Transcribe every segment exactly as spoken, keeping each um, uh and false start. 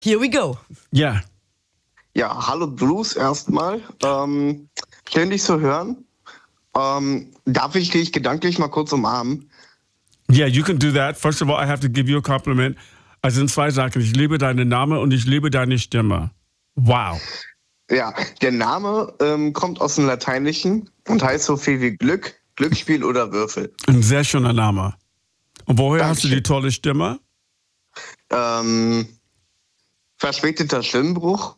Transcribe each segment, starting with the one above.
Here we go. Ja. Ja, hallo Bruce erstmal. Ähm, schön, dich zu hören. Ähm, darf ich dich gedanklich mal kurz umarmen? Yeah, you can do that. First of all, I have to give you a compliment. Also sind zwei Sachen. Ich liebe deinen Namen und ich liebe deine Stimme. Wow. Ja, der Name ähm, kommt aus dem Lateinischen und heißt so viel wie Glück, Glücksspiel oder Würfel. Ein sehr schöner Name. Und woher Dankeschön. hast du die tolle Stimme? Ähm, verspäteter Stimmbruch.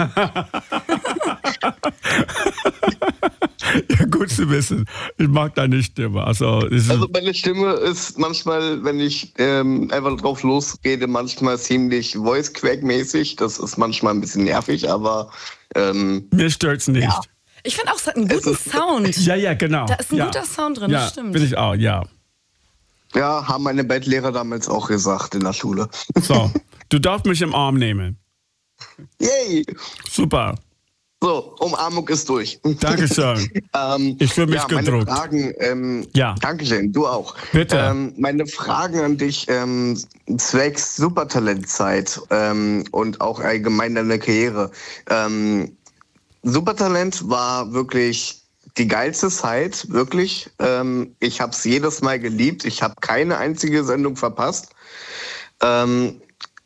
Ja, gut zu wissen. Ich mag deine Stimme. Also, es Also meine Stimme ist manchmal, wenn ich ähm, einfach drauf losrede, manchmal ziemlich Voice-Crack-mäßig. Das ist manchmal ein bisschen nervig, aber ähm, mir stört's nicht. Ja. Ich finde auch, es hat einen guten ist- Sound. Ja, ja, genau. Da ist ein ja. guter Sound drin, Ja, das stimmt. bin ich auch, ja. ja, haben meine Bandlehrer damals auch gesagt in der Schule. So, du darfst mich im Arm nehmen. Yay! Super. So, Umarmung ist durch. Dankeschön. ähm, Ich fühle mich ja, meine gedruckt. Fragen, ähm, Ja. Dankeschön, du auch. Bitte. Ähm, meine Fragen an dich ähm, zwecks Supertalentzeit ähm, und auch allgemein deine Karriere. Ähm, Supertalent war wirklich die geilste Zeit, wirklich. Ähm, ich habe es jedes Mal geliebt. Ich habe keine einzige Sendung verpasst. Ähm,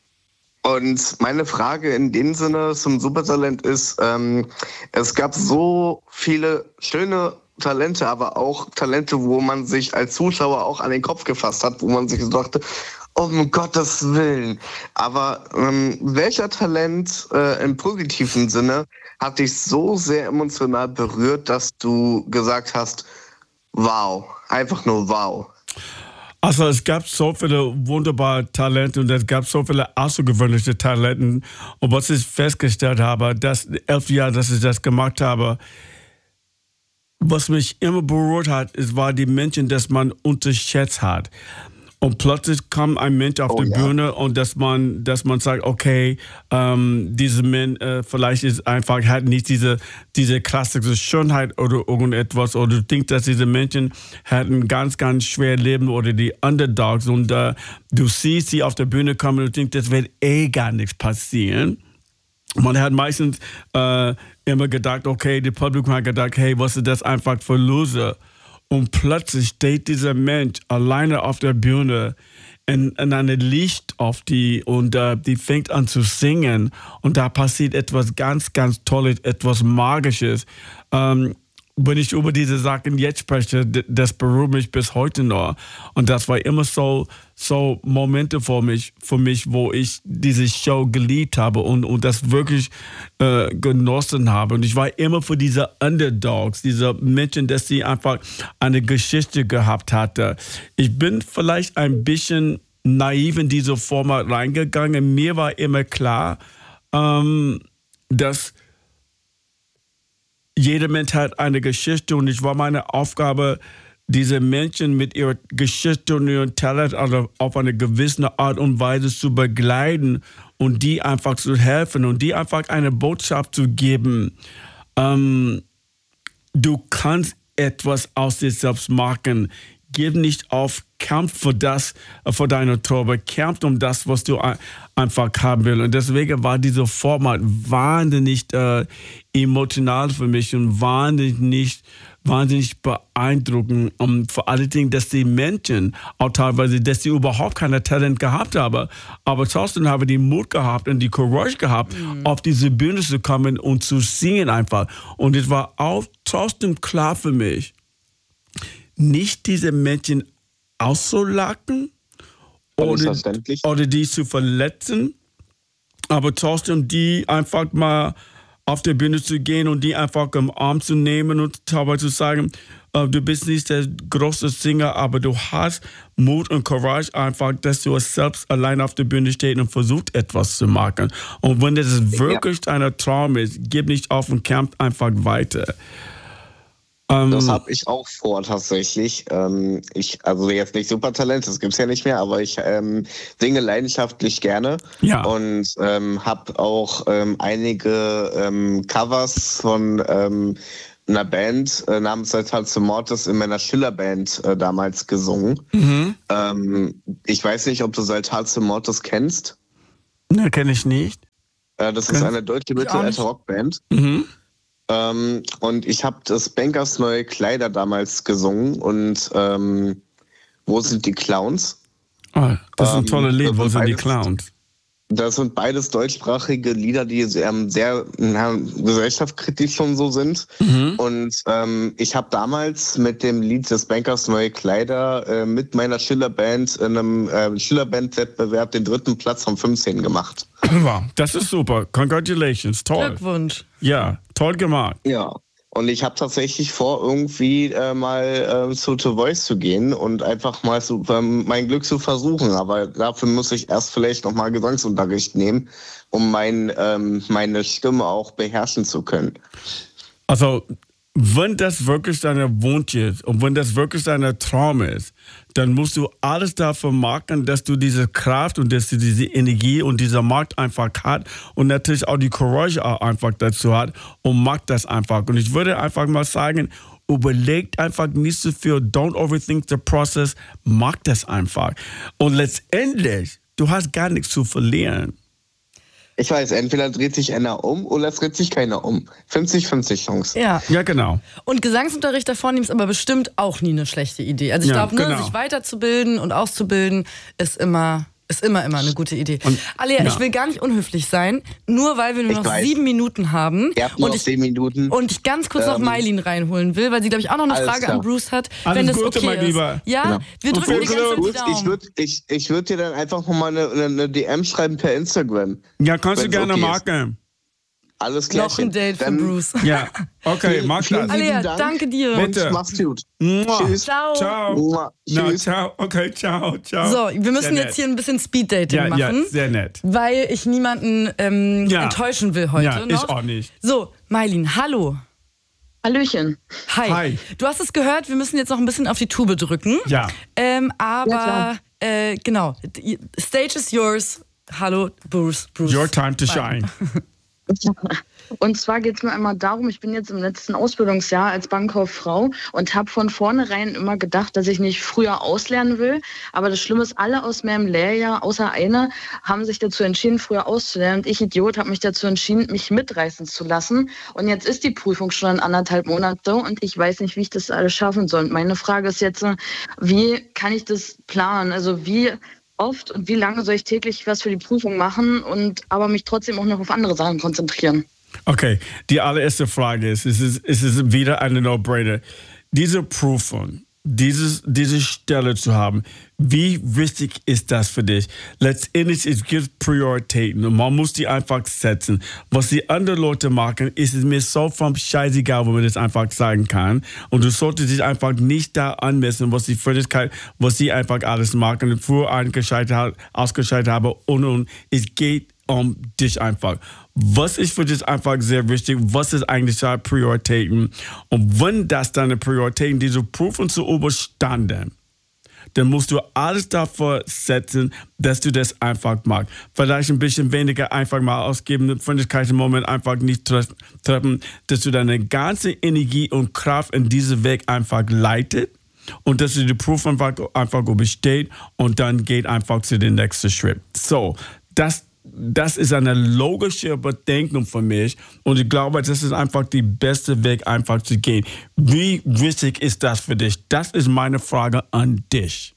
Und meine Frage in dem Sinne zum Supertalent ist, ähm, es gab so viele schöne Talente, aber auch Talente, wo man sich als Zuschauer auch an den Kopf gefasst hat, wo man sich so dachte, oh, um Gottes Willen. Aber ähm, welcher Talent äh, im positiven Sinne hat dich so sehr emotional berührt, dass du gesagt hast, wow, einfach nur wow. Also es gab so viele wunderbare Talente und es gab so viele außergewöhnliche Talente. Und was ich festgestellt habe, dass elf Jahre, dass ich das gemacht habe, was mich immer berührt hat, es war die Menschen, dass man unterschätzt hat. Und plötzlich kam ein Mensch auf Oh, die ja. Bühne und dass man, dass man sagt, okay, ähm, diese Mensch äh, vielleicht ist einfach hat nicht diese diese klassische Schönheit oder irgendetwas oder du denkst, dass diese Menschen hatten ganz ganz schwer Leben oder die Underdogs und äh, du siehst sie auf der Bühne kommen und denkst, das wird eh gar nichts passieren. Man hat meistens äh, immer gedacht, okay, das Publikum hat gedacht, hey, was ist das einfach für Loser? Und plötzlich steht dieser Mensch alleine auf der Bühne in, in einem Licht auf die und äh, die fängt an zu singen und da passiert etwas ganz, ganz Tolles, etwas Magisches. Ähm, wenn ich über diese Sachen jetzt spreche, d- das berührt mich bis heute noch. Und das war immer so, so Momente für mich, für mich, wo ich diese Show geliebt habe und, und das wirklich äh, genossen habe. Und ich war immer für diese Underdogs, diese Menschen, dass sie einfach eine Geschichte gehabt hatte. Ich bin vielleicht ein bisschen naiv in diese Format reingegangen. Mir war immer klar, ähm, dass jeder Mensch hat eine Geschichte und es war meine Aufgabe, diese Menschen mit ihrer Geschichte und ihrem Talent auf eine gewisse Art und Weise zu begleiten und die einfach zu helfen und die einfach eine Botschaft zu geben. Ähm, du kannst etwas aus dir selbst machen. Gib nicht auf, kämpf für das, für deine Träume, kämpf um das, was du ein, einfach haben willst. Und deswegen war dieser Format wahnsinnig äh, emotional für mich und wahnsinnig, wahnsinnig beeindruckend. Und vor allen Dingen, dass die Menschen auch teilweise, dass sie überhaupt kein Talent gehabt haben, aber trotzdem haben die Mut gehabt und die Courage gehabt, mhm. auf diese Bühne zu kommen und zu singen einfach. Und es war auch trotzdem klar für mich, nicht diese Menschen auszulachen oder, oder die zu verletzen, aber trotzdem die einfach mal auf der Bühne zu gehen und die einfach im Arm zu nehmen und dabei zu sagen, äh, du bist nicht der große Sänger, aber du hast Mut und Courage einfach, dass du selbst allein auf der Bühne stehst und versuchst etwas zu machen. Und wenn das wirklich ja. ein Traum ist, gib nicht auf und kämpf einfach weiter. Das habe ich auch vor tatsächlich. Ähm, ich, also jetzt nicht Supertalent, das gibt's ja nicht mehr, aber ich ähm, singe leidenschaftlich gerne ja. und ähm, habe auch ähm, einige ähm, Covers von ähm, einer Band äh, namens Saltatio Mortis in meiner Schillerband äh, damals gesungen. Mhm. Ähm, ich weiß nicht, ob du Saltatio Mortis kennst. Ne, kenne ich nicht. Äh, das ist eine deutsche Mittelalter-Rockband. Mhm. Ähm, und ich habe das Bankers neue Kleider damals gesungen und ähm, Wo sind die Clowns? Oh, das ist ein tolles Lied, ähm, Wo sind die beides, Clowns? Das sind beides deutschsprachige Lieder, die ähm, sehr na, gesellschaftskritisch schon so sind. Mhm. Und ähm, ich habe damals mit dem Lied des Bankers Neue Kleider äh, mit meiner Schillerband in einem äh, Schillerband-Wettbewerb den dritten Platz von fünfzehn gemacht. Wow, das ist super. Congratulations, toll. Glückwunsch. Ja, toll gemacht. Ja. Und ich habe tatsächlich vor, irgendwie äh, mal äh, zu The Voice zu gehen und einfach mal so, ähm, mein Glück zu versuchen. Aber dafür muss ich erst vielleicht noch mal Gesangsunterricht nehmen, um mein, ähm, meine Stimme auch beherrschen zu können. Also, wenn das wirklich dein Wunsch ist und wenn das wirklich dein Traum ist, dann musst du alles dafür machen, dass du diese Kraft und dass du diese Energie und dieser Markt einfach hat und natürlich auch die Courage auch einfach dazu hat und macht das einfach. Und ich würde einfach mal sagen, überlegt einfach nicht so viel, don't overthink the process, mach das einfach. Und letztendlich, du hast gar nichts zu verlieren. Ich weiß, entweder dreht sich einer um oder es dreht sich keiner um. fünfzig fünfzig Chance. Ja. Ja, genau. Und Gesangsunterricht davon nehmen ist aber bestimmt auch nie eine schlechte Idee. Also ich Ja, glaube, ne, genau. sich weiterzubilden und auszubilden ist immer, ist immer, immer eine gute Idee. Und- Alia, ja. ich will gar nicht unhöflich sein, nur weil wir nur Ich noch weiß. sieben Minuten haben. Ihr habt nur und noch ich, zehn Minuten. Und ich ganz kurz noch Ähm, Mailin reinholen will, weil sie, glaube ich, auch noch eine alles Frage klar. an Bruce hat, Alles wenn das Gute, okay mein ist. Lieber. Ja, Genau. wir Und drücken viel die ganze Zeit Gut, die ich Daumen. würde ich, ich würd dir dann einfach nochmal eine, eine D M schreiben per Instagram. Ja, kannst du Wenn's gerne okay ist. machen. Alles klar. Noch ein Date für Bruce. Ja, okay, mach Vielen das. lieben Alia, Dank. danke dir. Bitte. Und mach's gut. Mua. Tschüss. Ciao. Ciao. Mua. Na, Tschüss. ciao. Okay, ciao, ciao. So, wir müssen Sehr jetzt nett. hier ein bisschen Speeddating ja, machen. Ja, sehr nett. Weil ich niemanden ähm, Ja. enttäuschen will heute. Ja, noch. ich auch nicht. So, Mailin, hallo. Hallöchen. Hi. Hi. Du hast es gehört, wir müssen jetzt noch ein bisschen auf die Tube drücken. Ja. Ähm, aber, Ja, äh, genau, die Stage is yours. Hallo, Bruce. Bruce. Your time to Bye. shine. Und zwar geht es mir einmal darum, ich bin jetzt im letzten Ausbildungsjahr als Bankkauffrau und habe von vornherein immer gedacht, dass ich nicht früher auslernen will. Aber das Schlimme ist, alle aus meinem Lehrjahr, außer einer, haben sich dazu entschieden, früher auszulernen. Und ich, Idiot, habe mich dazu entschieden, mich mitreißen zu lassen. Und jetzt ist die Prüfung schon in anderthalb Monate und ich weiß nicht, wie ich das alles schaffen soll. Und meine Frage ist jetzt, wie kann ich das planen? Also wie oft und wie lange soll ich täglich was für die Prüfung machen und aber mich trotzdem auch noch auf andere Sachen konzentrieren? Okay, die allererste Frage ist, es ist, es ist wieder eine No-Brainer. Diese Prüfung, dieses, diese Stelle zu haben, wie wichtig ist das für dich? Letztendlich, es gibt Prioritäten und man muss die einfach setzen. Was die anderen Leute machen, ist es mir so vom Scheißegal, wo man das einfach sagen kann. Und du solltest dich einfach nicht da anmessen, was die Fertigkeit, was sie einfach alles machen, früher eingeschaltet, ausgeschaltet haben und, und es geht um dich einfach. Was ist für dich einfach sehr wichtig? Was ist eigentlich deine Prioritäten? Und wenn das deine Prioritäten, diese Prüfung zu überstanden, dann musst du alles dafür setzen, dass du das einfach machst. Vielleicht ein bisschen weniger einfach mal ausgeben, Freundlichkeit im Moment einfach nicht treffen, dass du deine ganze Energie und Kraft in diesen Weg einfach leitet und dass du die Prüfung einfach, einfach übersteht und dann geht einfach zu dem nächsten Schritt. So, das Das ist eine logische Bedenkung für mich und ich glaube, das ist einfach der beste Weg, einfach zu gehen. Wie wichtig ist das für dich? Das ist meine Frage an dich.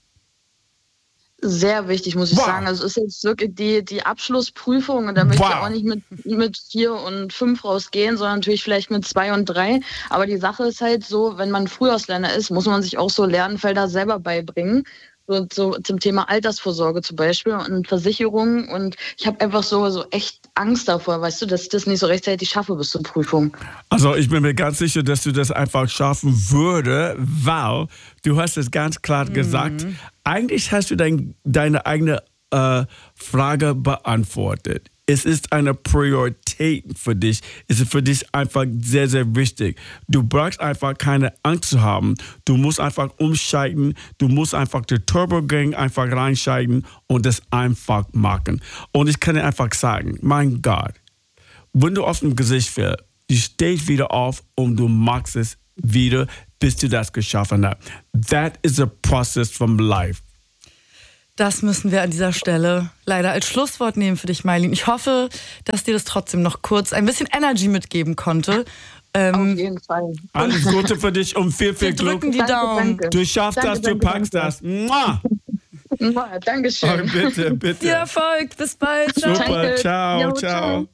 Sehr wichtig, muss ich Wow. sagen. Also es ist jetzt wirklich die, die Abschlussprüfung und da möchte ich Wow. auch nicht mit, mit vier und fünf rausgehen, sondern natürlich vielleicht mit zwei und drei. Aber die Sache ist halt so, wenn man Frühauslerner ist, muss man sich auch so Lernfelder selber beibringen. So, so zum Thema Altersvorsorge zum Beispiel und Versicherungen. Und ich habe einfach so, so echt Angst davor, weißt du, dass ich das nicht so rechtzeitig schaffe bis zur Prüfung. Also ich bin mir ganz sicher, dass du das einfach schaffen würde, weil du hast es ganz klar gesagt, eigentlich hast du dein, deine eigene äh, Frage beantwortet. Es ist eine Priorität für dich. Es ist für dich einfach sehr, sehr wichtig. Du brauchst einfach keine Angst zu haben. Du musst einfach umschalten. Du musst einfach die Turbo-Gang einfach reinschalten und das einfach machen. Und ich kann dir einfach sagen, mein Gott, wenn du auf dem Gesicht fällst, du stehst wieder auf und du machst es wieder, bis du das geschaffen hast. That is a process from life. Das müssen wir an dieser Stelle leider als Schlusswort nehmen für dich, Maylin. Ich hoffe, dass dir das trotzdem noch kurz ein bisschen Energy mitgeben konnte. Ähm, Auf jeden Fall. Alles Gute für dich und viel, viel wir Glück. drücken die danke, Daumen. Danke. Du schaffst danke, das, du danke, packst danke. das. Mua. Mua, Dankeschön. Oh, bitte, bitte. Viel Erfolg. Bis bald. Super. Danke. Ciao, jo, ciao. ciao.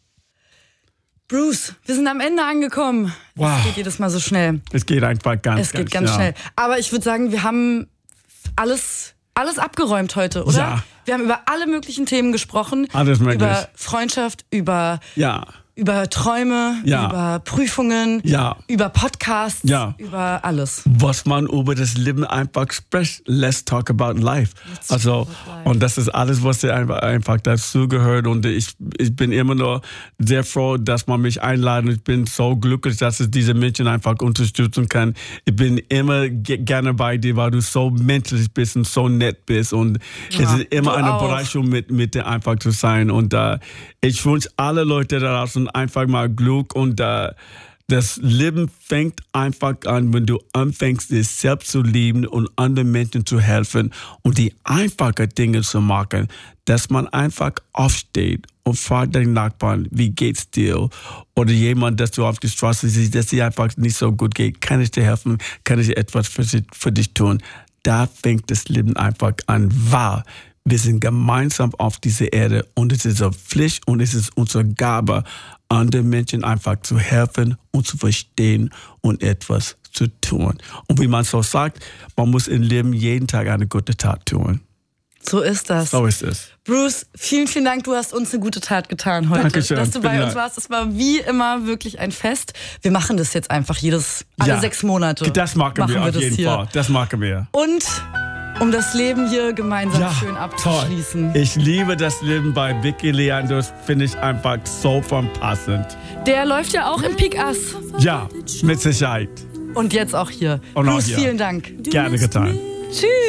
Bruce, wir sind am Ende angekommen. Wow. Es geht jedes Mal so schnell. Es geht einfach ganz, Es geht ganz, ganz schnell. Aber ich würde sagen, wir haben alles... Alles abgeräumt heute, oder? Ja. Wir haben über alle möglichen Themen gesprochen. Alles möglich. Über Freundschaft, über, ja. über Träume, ja. über Prüfungen, ja. über Podcasts, ja. über alles. Was man über das Leben einfach spricht. Let's talk about life. Let's also, life. Und das ist alles, was einfach, einfach dazu gehört. Und ich, ich bin immer noch sehr froh, dass man mich einladet. Ich bin so glücklich, dass ich diese Menschen einfach unterstützen kann. Ich bin immer gerne bei dir, weil du so menschlich bist und so nett bist. Und ja, es ist immer eine Bereicherung, mit, mit dir einfach zu sein. Und uh, ich wünsche alle Leute da draußen einfach mal Glück. Und uh, das Leben fängt einfach an, wenn du anfängst, dich selbst zu lieben und anderen Menschen zu helfen und die einfachen Dinge zu machen, dass man einfach aufsteht und fragt den Nachbarn, wie geht's dir? Oder jemand, dass du auf die Straße siehst, dass es einfach nicht so gut geht. Kann ich dir helfen? Kann ich etwas für, für dich tun? Da fängt das Leben einfach an, wahr. Wir sind gemeinsam auf dieser Erde und es ist eine Pflicht und es ist unsere Gabe, anderen Menschen einfach zu helfen und zu verstehen und etwas zu tun. Und wie man so sagt, man muss im Leben jeden Tag eine gute Tat tun. So ist das. So ist es. Bruce, vielen, vielen Dank. Du hast uns eine gute Tat getan heute. Dankeschön. Dass du bei Bin uns warst. Es war wie immer wirklich ein Fest. Wir machen das jetzt einfach jedes, alle ja, sechs Monate. Das machen, machen wir auf wir jeden hier. Fall. Das machen wir. Und um das Leben hier gemeinsam ja, schön abzuschließen. Toll. Ich liebe das Leben bei Vicky Leandros, finde ich einfach so passend. Der läuft ja auch im Pick Us. Ja, mit Sicherheit. Und jetzt auch hier. Und Bruce, auch hier. vielen Dank. Gerne getan. Tschüss.